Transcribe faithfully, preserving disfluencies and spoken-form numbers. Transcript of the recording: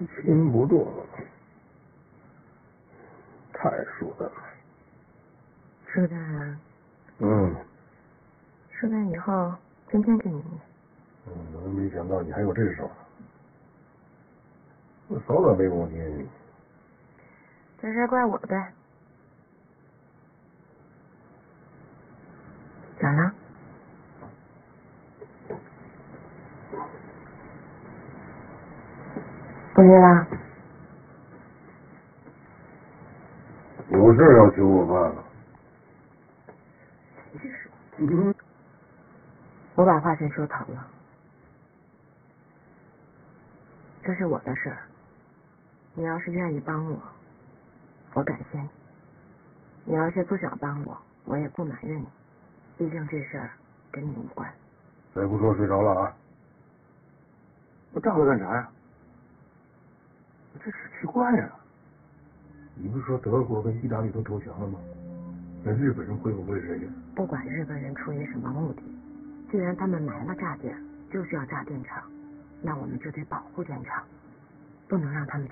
心不动，太舒坦了。 舒坦啊。 嗯。 舒坦以后天天见你。 嗯，没想到你还有这手。我早晚没我你。 这事怪我呗。咋了？不约了？ 有事要求我办了。 其实， 嗯， 我把话先说透了，这是我的事儿。你要是愿意帮我，我感谢你；你要是不想帮我，我也不埋怨你。毕竟这事儿跟你无关。 再不说睡着了啊！我站着干啥呀？这是奇怪呀！你不是说德国跟意大利都投降了吗？那日本人会不会是也？ 不管日本人出于什么目的，既然他们埋了炸弹，就是要炸电厂，那我们就得保护电厂，不能让他们。